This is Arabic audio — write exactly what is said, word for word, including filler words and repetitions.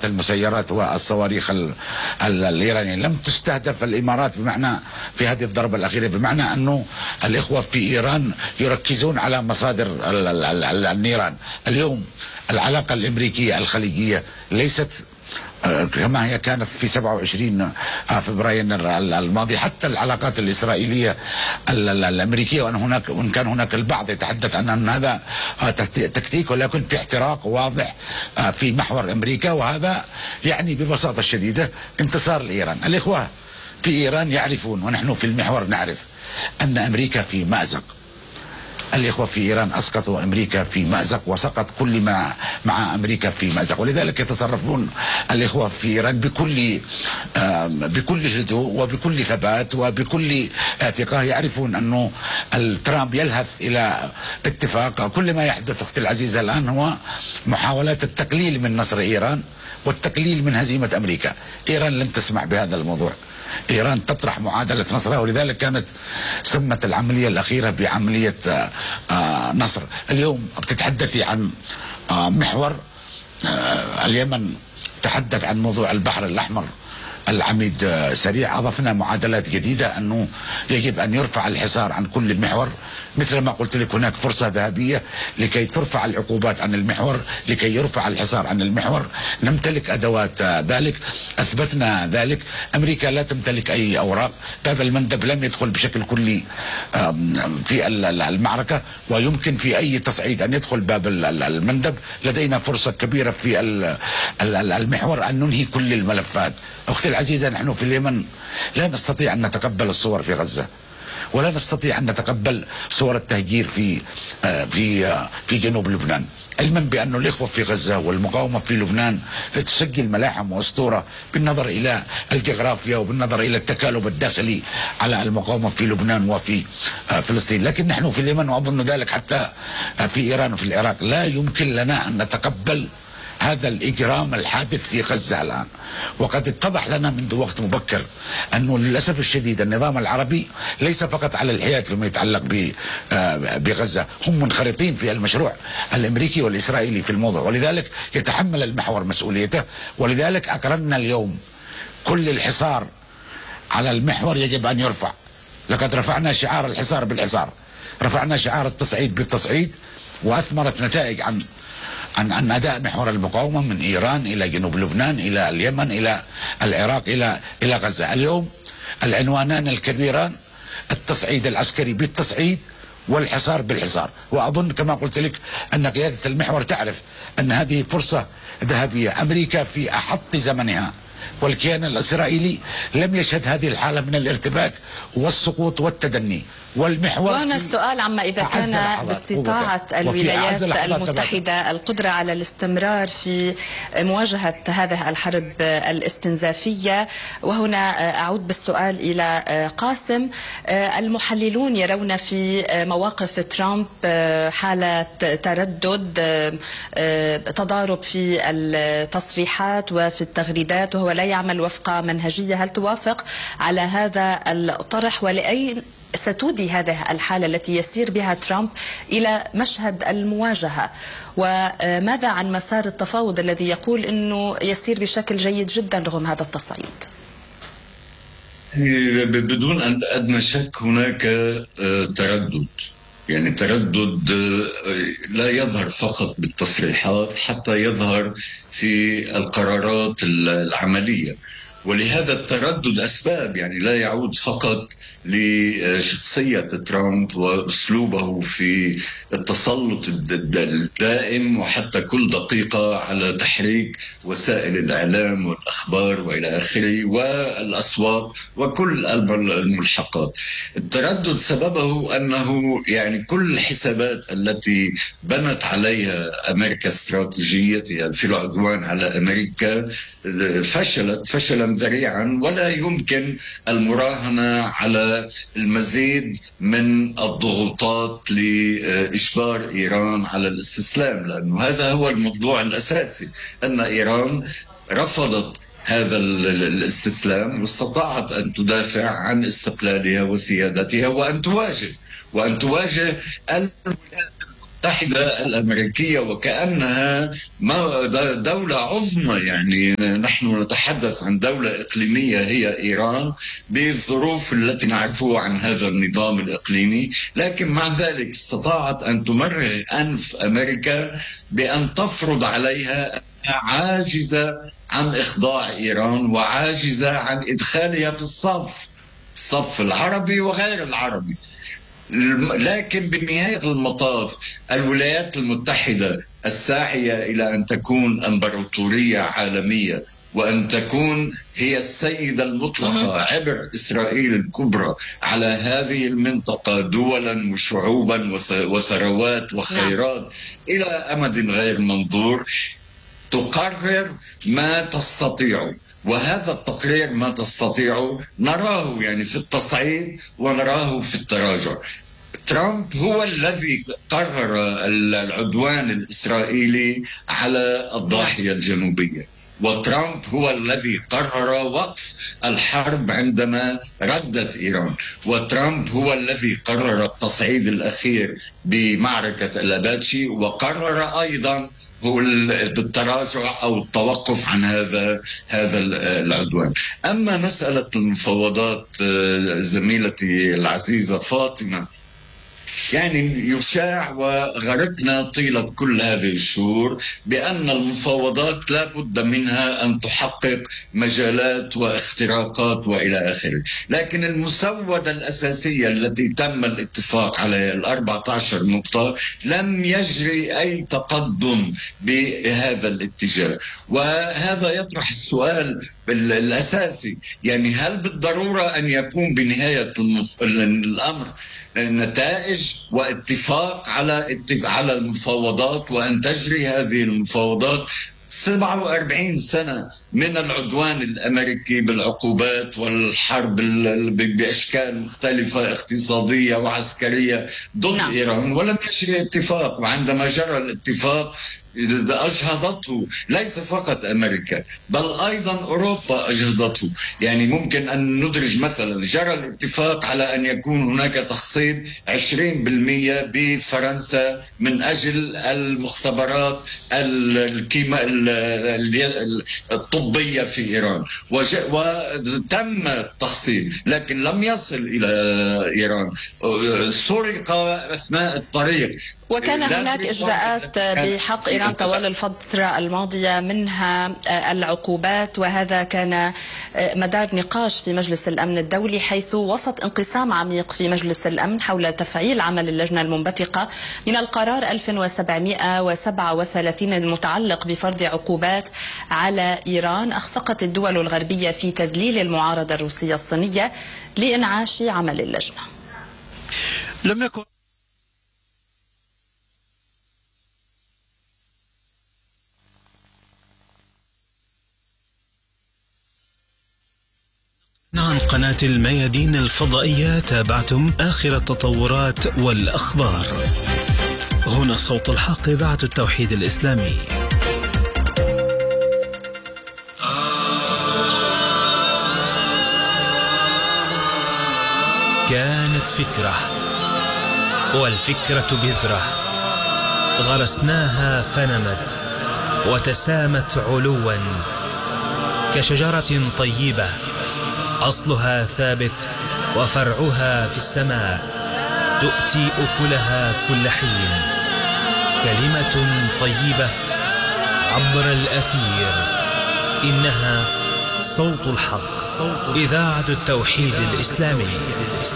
المسيرات والصواريخ الإيرانية. لم تستهدف الإمارات بمعنى في هذه الضربة الأخيرة، بمعنى أنه الإخوة في إيران يركزون على مصادر النيران. اليوم العلاقة الأمريكية الخليجية ليست كما هي كانت في سبعة وعشرين فبراير الماضي. حتى العلاقات الإسرائيلية الأمريكية، وأن هناك وإن كان هناك البعض يتحدث عن أن هذا تكتيك، ولكن في احتراق واضح في محور أمريكا، وهذا يعني ببساطة شديدة انتصار لإيران. الإخوة في إيران يعرفون، ونحن في المحور نعرف أن أمريكا في مأزق. الإخوة في إيران أسقطوا أمريكا في مأزق، وسقط كل ما مع أمريكا في مأزق، ولذلك يتصرفون الإخوة في إيران بكل بكل هدوء وبكل ثبات وبكل ثقة. يعرفون أنه ترامب يلهث إلى اتفاق. كل ما يحدث أختي العزيزة الآن هو محاولات التقليل من نصر إيران والتقليل من هزيمة أمريكا. إيران لن تسمح بهذا الموضوع. إيران تطرح معادلة نصرها، ولذلك كانت سمت العملية الأخيرة بعملية نصر. اليوم بتتحدثي عن محور اليمن، تحدث عن موضوع البحر الأحمر. العميد سريع أضفنا معادلات جديدة أنه يجب أن يرفع الحصار عن كل المحور. مثل ما قلت لك هناك فرصة ذهبية لكي ترفع العقوبات عن المحور، لكي يرفع الحصار عن المحور. نمتلك أدوات ذلك، أثبتنا ذلك. أمريكا لا تمتلك أي أوراق. باب المندب لم يدخل بشكل كلي في المعركة، ويمكن في أي تصعيد أن يدخل باب المندب. لدينا فرصة كبيرة في المحور أن ننهي كل الملفات. أختي العزيزة، نحن في اليمن لا نستطيع أن نتقبل الصور في غزة، ولا نستطيع أن نتقبل صور التهجير في في في جنوب لبنان، علما بأن الإخوة في غزة والمقاومة في لبنان تسجل ملاحم وأسطورة بالنظر إلى الجغرافيا وبالنظر إلى التكالب الداخلي على المقاومة في لبنان وفي فلسطين. لكن نحن في اليمن، وأظن ذلك حتى في إيران وفي العراق، لا يمكن لنا أن نتقبل هذا الإجرام الحادث في غزة الآن. وقد اتضح لنا منذ وقت مبكر أنه للأسف الشديد النظام العربي ليس فقط على الحياد فيما يتعلق بغزة، هم منخرطين في المشروع الأمريكي والإسرائيلي في الموضوع، ولذلك يتحمل المحور مسؤوليته. ولذلك أقررنا اليوم كل الحصار على المحور يجب أن يرفع. لقد رفعنا شعار الحصار بالحصار، رفعنا شعار التصعيد بالتصعيد، وأثمرت نتائج عن عن عن أداء محور المقاومة من إيران إلى جنوب لبنان إلى اليمن إلى العراق إلى إلى غزة. اليوم العنوانان الكبيران التصعيد العسكري بالتصعيد والحصار بالحصار. وأظن كما قلت لك أن قيادة المحور تعرف أن هذه فرصة ذهبية. أمريكا في أحط زمنها، والكيان الإسرائيلي لم يشهد هذه الحالة من الارتباك والسقوط والتدني. والمحور وهنا السؤال عما إذا كان باستطاعة الولايات المتحدة القدرة على الاستمرار في مواجهة هذه الحرب الاستنزافية. وهنا أعود بالسؤال إلى قاسم. المحللون يرون في مواقف ترامب حالة تردد، تضارب في التصريحات وفي التغريدات، وهو لا يعمل وفق منهجية. هل توافق على هذا الطرح؟ ولأين ستودي هذه الحالة التي يسير بها ترامب إلى مشهد المواجهة؟ وماذا عن مسار التفاوض الذي يقول أنه يسير بشكل جيد جدا رغم هذا التصعيد؟ بدون أدنى شك هناك تردد، يعني تردد لا يظهر فقط بالتصريحات، حتى يظهر في القرارات العملية. ولهذا التردد أسباب، يعني لا يعود فقط لشخصية ترامب وأسلوبه في التسلط الدائم وحتى كل دقيقة على تحريك وسائل الإعلام والأخبار وإلى آخره والأسواق وكل الملحقات. التردد سببه أنه يعني كل الحسابات التي بنت عليها أمريكا استراتيجيتها في العدوان على أمريكا فشلت فشلا ذريعا، ولا يمكن المراهنة على المزيد من الضغوطات لإجبار إيران على الاستسلام، لأنه هذا هو الموضوع الأساسي، أن إيران رفضت هذا الاستسلام واستطاعت أن تدافع عن استقلالها وسيادتها وأن تواجه وأن تواجه الولايات المتحدة الأمريكية وكأنها دولة عظمى. يعني نحن نتحدث عن دولة إقليمية هي إيران بالظروف التي نعرفها عن هذا النظام الإقليمي، لكن مع ذلك استطاعت أن تمرغ أنف أمريكا بأن تفرض عليها عاجزة عن إخضاع إيران وعاجزة عن إدخالها في الصف الصف العربي وغير العربي. لكن بالنهاية المطاف الولايات المتحدة الساعية إلى أن تكون إمبراطورية عالمية وأن تكون هي السيدة المطلقة عبر إسرائيل الكبرى على هذه المنطقة دولا وشعوبا وثروات وخيرات إلى أمد غير منظور، تقرر ما تستطيع. وهذا التقرير ما تستطيع نراه يعني في التصعيد ونراه في التراجع. ترامب هو الذي قرر العدوان الإسرائيلي على الضاحية الجنوبية، وترامب هو الذي قرر وقف الحرب عندما ردت إيران، وترامب هو الذي قرر التصعيد الأخير بمعركة الأباتشي، وقرر أيضا هو التراجع أو التوقف عن هذا هذا العدوان. أما مسألة المفاوضات زميلتي العزيزة فاطمة، يعني يشاع وغرقنا طيلة كل هذه الشهور بأن المفاوضات لا بد منها أن تحقق مجالات واختراقات وإلى آخره، لكن المسودة الأساسية التي تم الاتفاق عليها الأربعة عشر نقطة لم يجري أي تقدم بهذا الاتجاه. وهذا يطرح السؤال الأساسي، يعني هل بالضرورة أن يكون بنهاية الأمر نتائج واتفاق على على المفاوضات وأن تجري هذه المفاوضات؟ سبعة وأربعين سنة من العدوان الأمريكي بالعقوبات والحرب بأشكال مختلفة اقتصادية وعسكرية ضد نعم. إيران، ولم يجري اتفاق. وعندما جرى الاتفاق أجهضته ليس فقط أمريكا بل أيضا أوروبا أجهضته. يعني ممكن أن ندرج مثلا جرى الاتفاق على أن يكون هناك تخصيب عشرين بالمئة بفرنسا من أجل المختبرات الكيما الطبية في إيران، وتم التخصيب لكن لم يصل إلى إيران، سرق أثناء الطريق. وكان هناك إجراءات بحق إيران طوال الفترة الماضية منها العقوبات، وهذا كان مدار نقاش في مجلس الأمن الدولي، حيث وسط انقسام عميق في مجلس الأمن حول تفعيل عمل اللجنة المنبثقة من القرار ألف وسبعمئة وسبعة وثلاثين المتعلق بفرض عقوبات على إيران. أخفقت الدول الغربية في تذليل المعارضة الروسية الصينية لإنعاش عمل اللجنة. لم يكن عن قناة الميادين الفضائية تابعتم آخر التطورات والأخبار. هنا صوت الحق إذاعة التوحيد الإسلامي. كانت فكرة، والفكرة بذرة غرسناها فنمت وتسامت علوا كشجرة طيبة أصلها ثابت وفرعها في السماء، تؤتي أكلها كل حين. كلمة طيبة عبر الأثير، إنها صوت الحق، إذاعة التوحيد الإسلامي.